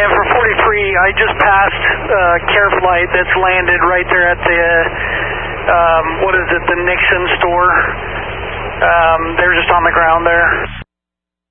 and for 43, I just passed Care Flight that's landed right there at the, what is it, the Nixon store. They're just on the ground there.